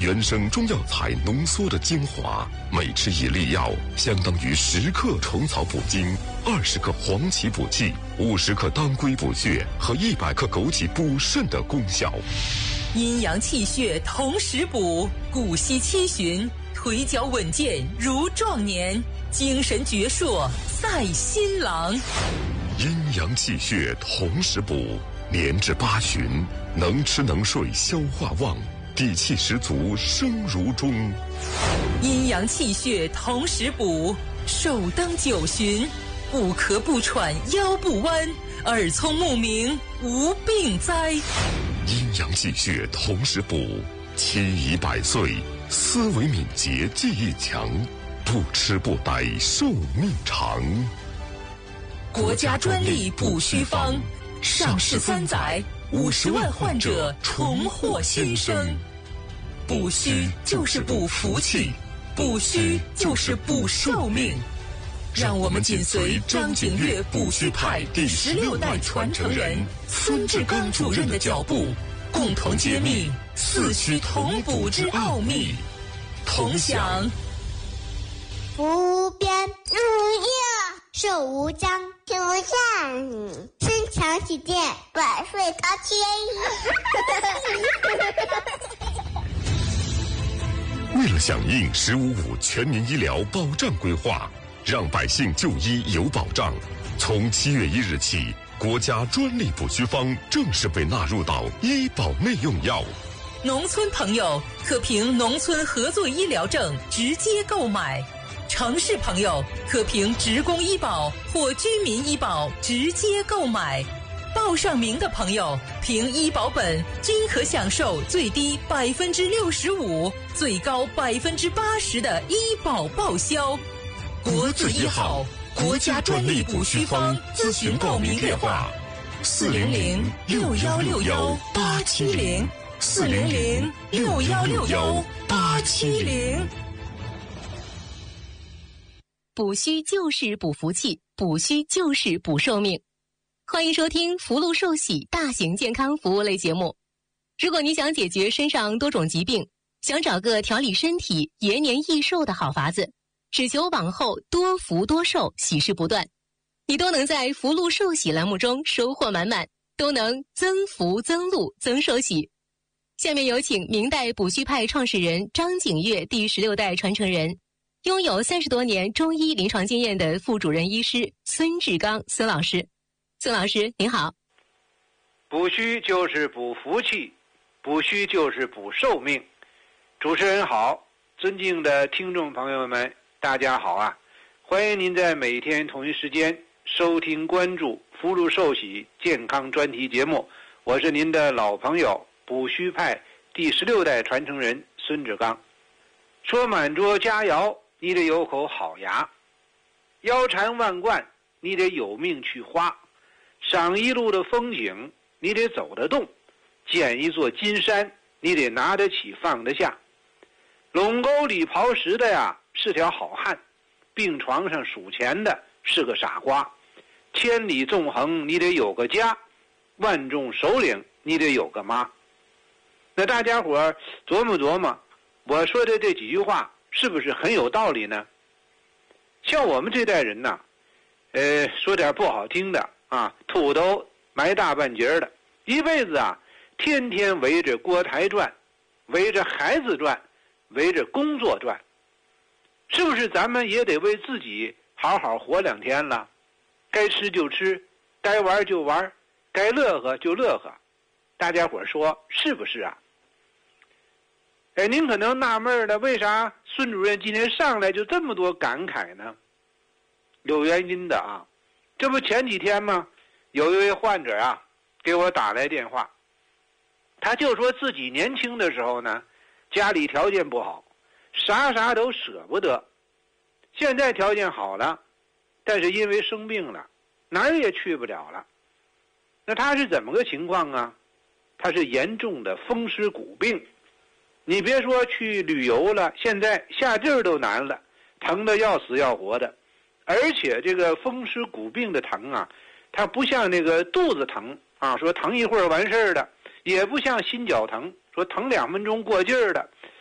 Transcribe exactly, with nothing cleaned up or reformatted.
原生中药材浓缩的精华，每吃一粒药，相当于十克虫草补精，二十克黄芪补气，五十克当归补血和一百克枸杞补肾的功效。 阴阳气血同时补，骨息七旬，腿脚稳健如壮年，精神矍铄赛新郎。 阴阳气血同时补，年至八旬，能吃能睡，消化旺，底气十足，生如钟。 阴阳气血同时补，寿登九旬，不咳不喘，腰不弯，耳聪目明，无病灾。 阴阳气血同时补，七宜百岁，思维敏捷，记忆强，不吃不呆，寿命长。 国家专利补虚方，上市三载，五十万患者重获新生。补虚就是补福气，补虚就是补寿命。让我们紧随张景岳补虚派第十六代传承人孙志刚主任的脚步，共同揭秘四虚同补之奥秘，同享不变如一，寿无疆，天无限，身强体健，百岁高千亿。为了响应“十五五”全民医疗保障规划，让百姓就医有保障，从七月一日起，国家专利补虚方正式被纳入到医保内用药。 农村朋友可凭农村合作医疗证直接购买，城市朋友可凭职工医保或居民医保直接购买。报上名的朋友凭医保本均可享受最低百分之六十五、最高百分之八十的医保报销。国字一号，国家专利补虚方，咨询报名电话：四零零六幺六幺八七零，四零零六幺六幺八七零。 补虚就是补福气，补虚就是补寿命。欢迎收听福禄寿喜大型健康服务类节目。如果你想解决身上多种疾病，想找个调理身体、延年益寿的好法子，只求往后多福多寿，喜事不断，你都能在福禄寿喜栏目中收获满满，都能增福增禄增寿喜。下面有请明代补虚派创始人张景岳第十六代传承人，拥有三十多年中医临床经验的副主任医师孙志刚孙老师。孙老师您好。 补虚就是补福气，补虚就是补寿命。主持人好，尊敬的听众朋友们大家好啊！欢迎您在每天同一时间收听关注福禄寿喜健康专题节目，我是您的老朋友补虚派第十六代传承人孙志刚。说满桌佳肴，你得有口好牙；腰缠万贯，你得有命去花；赏一路的风景，你得走得动；捡一座金山，你得拿得起放得下。垄沟里刨食的呀是条好汉，病床上数钱的是个傻瓜。千里纵横你得有个家，万众首领你得有个妈。那大家伙琢磨琢磨，我说的这几句话是不是很有道理呢？像我们这代人呢，呃，说点不好听的啊，土豆埋大半截的，一辈子啊，天天围着锅台转，围着孩子转，围着工作转，是不是咱们也得为自己好好活两天了？该吃就吃，该玩就玩，该乐呵就乐呵。大家伙说是不是啊？哎，您可能纳闷了，为啥孙主任今天上来就这么多感慨呢？有原因的啊，这不前几天吗？有一位患者啊给我打来电话，他就说自己年轻的时候呢，家里条件不好，啥啥都舍不得。现在条件好了，但是因为生病了，哪儿也去不了了。那他是怎么个情况啊？他是严重的风湿骨病。你别说去旅游了，现在下地儿都难了，疼得要死要活的。而且这个风湿骨病的疼啊，它不像那个肚子疼啊，说疼一会儿完事儿的，也不像心绞疼，说疼两分钟过劲儿的，